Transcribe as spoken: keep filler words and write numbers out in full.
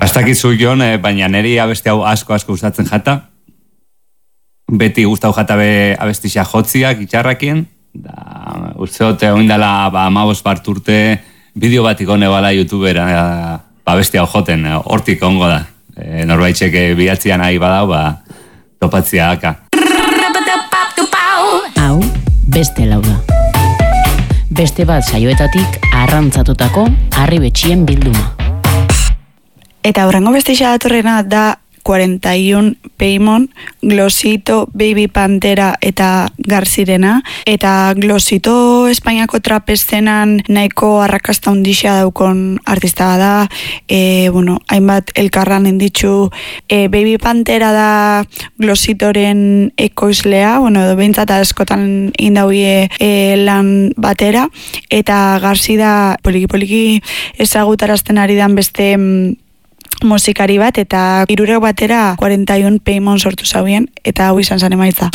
ez dakizu Jon, baina niri abesti hau asko-asko gustatzen jata. Beti gustau jata be abestixa jotziak, itxarrakien. Da, usteote oindala ba, amabos bat urte bideo bat ikone bala YouTubera ba, abesti hau joten, hortik ongo da. E, norbaitxek bilatzian nahi badau, ba, topatzia aka. Hau, beste lau da. Beste bat saioetatik arrantzatutako harri betxien bilduma. Eta horrengo bestixa datorrena da cuarenta y uno Paimon, Glosito, Baby Pantera eta Garzirena. Eta Glosito Espainiako trap eszenan nahiko arrakasta hundixa daukon artista da. E, bueno, hainbat elkarran inditzu. E, Baby Pantera da Glositoren ekoizlea, bueno, edo behintzat askotan indauie e, lan batera. Eta Garzi da poliki-poliki ezagutarazten ari dan beste musikari bat, eta hirurek batera cuarenta y uno Paimon sortu zauen, eta hau izan zan emaitza.